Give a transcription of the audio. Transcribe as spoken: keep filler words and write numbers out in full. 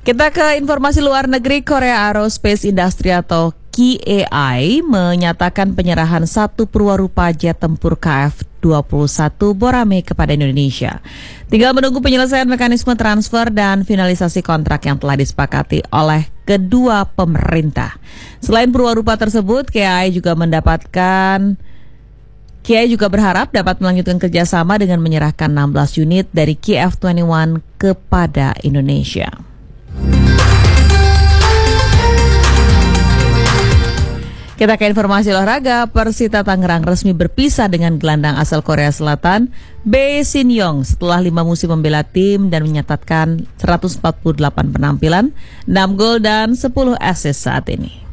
Kita ke informasi luar negeri. Korea Aerospace Industry atau K A I menyatakan penyerahan satu perwarupa jet tempur K F dua puluh satu Borame kepada Indonesia. Tinggal menunggu penyelesaian mekanisme transfer dan finalisasi kontrak yang telah disepakati oleh kedua pemerintah. Selain perwarupa tersebut, K A I juga mendapatkan K A I juga berharap dapat melanjutkan kerjasama dengan menyerahkan enam belas unit dari K F dua puluh satu kepada Indonesia. Kita ke informasi olahraga. Persita Tangerang resmi berpisah dengan gelandang asal Korea Selatan, Bae Shin Yong, setelah lima musim membela tim dan menyatatkan seratus empat puluh delapan penampilan, enam gol dan sepuluh assist saat ini.